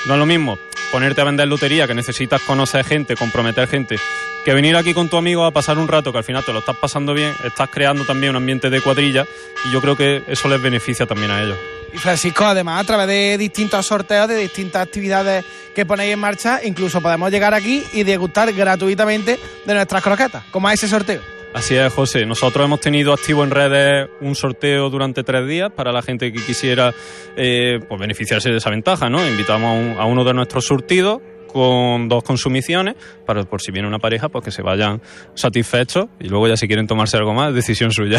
No es lo mismo ponerte a vender lotería, que necesitas conocer gente, comprometer gente, que venir aquí con tu amigo a pasar un rato que al final te lo estás pasando bien, estás creando también un ambiente de cuadrilla y yo creo que eso les beneficia también a ellos. Y Francisco, además, a través de distintos sorteos, de distintas actividades que ponéis en marcha, incluso podemos llegar aquí y degustar gratuitamente de nuestras croquetas. ¿Cómo es ese sorteo? Así es, José. Nosotros hemos tenido activo en redes un sorteo durante 3 días para la gente que quisiera pues beneficiarse de esa ventaja, ¿no? Invitamos a uno de nuestros surtidos con 2 consumiciones para por si viene una pareja pues que se vayan satisfechos y luego ya si quieren tomarse algo más, decisión suya.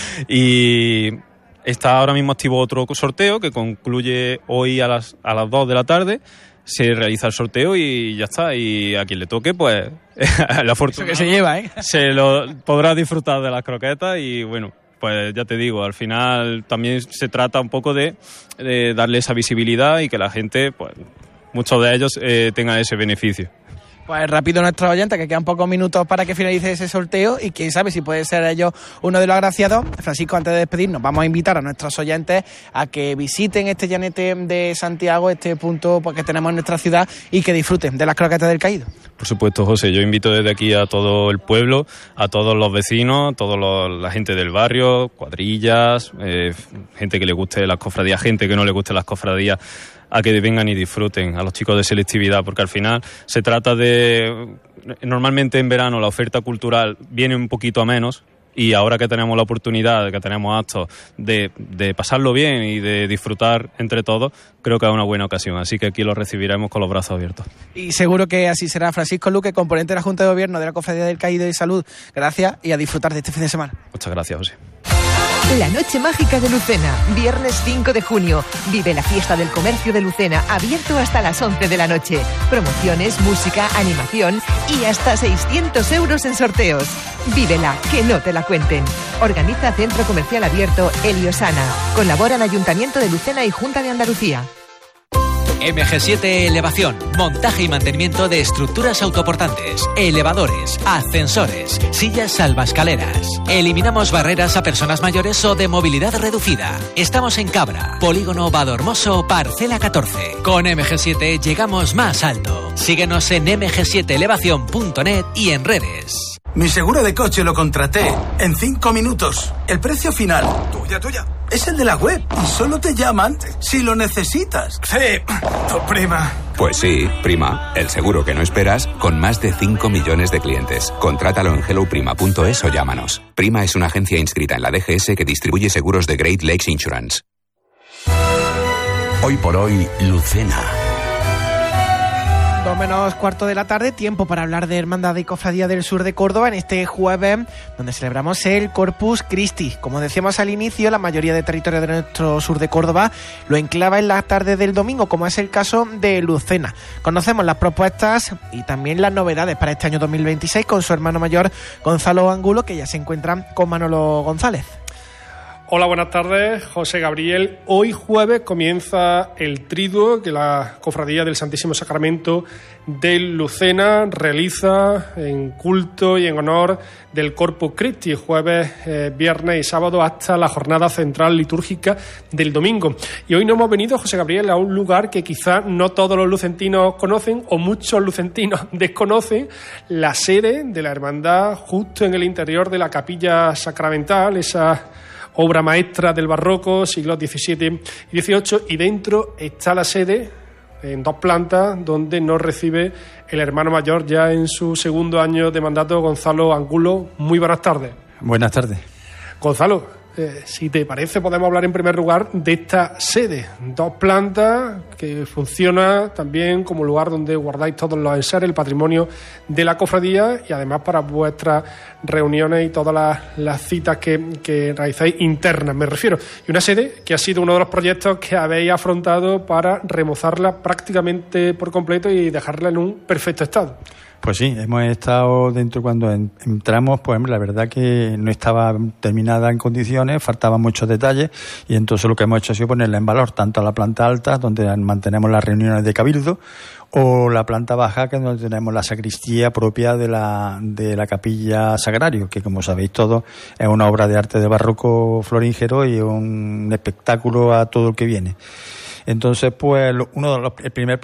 Y está ahora mismo activo otro sorteo que concluye hoy a las 2 de la tarde. Se realiza el sorteo y ya está. Y a quien le toque, pues la fortuna que se lleva, se lo podrá disfrutar de las croquetas y bueno, pues ya te digo, al final también se trata un poco de darle esa visibilidad y que la gente, pues muchos de ellos tengan ese beneficio. Pues rápido nuestros oyentes, que quedan pocos minutos para que finalice ese sorteo y quién sabe si puede ser ellos uno de los agraciados. Francisco, antes de despedirnos, vamos a invitar a nuestros oyentes a que visiten este llanete de Santiago, este punto pues, que tenemos en nuestra ciudad y que disfruten de las croquetas del Caído. Por supuesto, José, yo invito desde aquí a todo el pueblo, a todos los vecinos, la gente del barrio, cuadrillas, gente que le guste las cofradías, gente que no le guste las cofradías, a que vengan y disfruten, a los chicos de selectividad, porque al final se trata de... Normalmente en verano la oferta cultural viene un poquito a menos y ahora que tenemos la oportunidad, que tenemos actos de pasarlo bien y de disfrutar entre todos, creo que es una buena ocasión, así que aquí lo recibiremos con los brazos abiertos. Y seguro que así será. Francisco Luque, componente de la Junta de Gobierno de la Cofradía del Caído y Salud, gracias y a disfrutar de este fin de semana. Muchas gracias, José. La Noche Mágica de Lucena, viernes 5 de junio. Vive la fiesta del comercio de Lucena, abierto hasta las 11 de la noche. Promociones, música, animación y hasta 600 euros en sorteos. Vívela, que no te la cuenten. Organiza Centro Comercial Abierto Heliosana. Colaboran Ayuntamiento de Lucena y Junta de Andalucía. MG7 Elevación, montaje y mantenimiento de estructuras autoportantes, elevadores, ascensores, sillas salvaescaleras. Eliminamos barreras a personas mayores o de movilidad reducida. Estamos en Cabra, Polígono Vadormoso, Parcela 14. Con MG7 llegamos más alto. Síguenos en mg7elevacion.net y en redes. Mi seguro de coche lo contraté en 5 minutos. El precio final, tuya, es el de la web y solo te llaman si lo necesitas. Sí, tu prima. Pues sí, Prima, el seguro que no esperas con más de 5 millones de clientes. Contrátalo en helloprima.es o llámanos. Prima es una agencia inscrita en la DGS que distribuye seguros de Great Lakes Insurance. Hoy por hoy, Lucena. 2 menos cuarto de la tarde, tiempo para hablar de Hermandad y Cofradía del Sur de Córdoba en este jueves, donde celebramos el Corpus Christi. Como decíamos al inicio, la mayoría de territorio de nuestro sur de Córdoba lo enclava en la tarde del domingo, como es el caso de Lucena. Conocemos las propuestas y también las novedades para este año 2026 con su hermano mayor Gonzalo Angulo, que ya se encuentra con Manolo González. Hola, buenas tardes, José Gabriel. Hoy jueves comienza el triduo que la Cofradía del Santísimo Sacramento de Lucena realiza en culto y en honor del Corpus Christi, jueves, viernes y sábado hasta la jornada central litúrgica del domingo. Y hoy nos hemos venido, José Gabriel, a un lugar que quizá no todos los lucentinos conocen o muchos lucentinos desconocen, la sede de la hermandad justo en el interior de la capilla sacramental, esa obra maestra del barroco, siglos XVII y XVIII, y dentro está la sede en 2 plantas donde nos recibe el hermano mayor ya en su segundo año de mandato, Gonzalo Angulo. Muy buenas tardes. Buenas tardes. Gonzalo, si te parece podemos hablar en primer lugar de esta sede, 2 plantas que funciona también como lugar donde guardáis todos los enseres, el patrimonio de la cofradía y además para vuestras reuniones y todas las citas que realizáis internas, me refiero. Y una sede que ha sido uno de los proyectos que habéis afrontado para remozarla prácticamente por completo y dejarla en un perfecto estado. Pues sí, hemos estado dentro cuando entramos, pues la verdad que no estaba terminada en condiciones, faltaban muchos detalles y entonces lo que hemos hecho ha sido ponerla en valor, tanto a la planta alta, donde mantenemos las reuniones de cabildo, o la planta baja, que es donde tenemos la sacristía propia de la capilla Sagrario, que como sabéis todos es una obra de arte de barroco floríngero y un espectáculo a todo el que viene. Entonces, pues el primer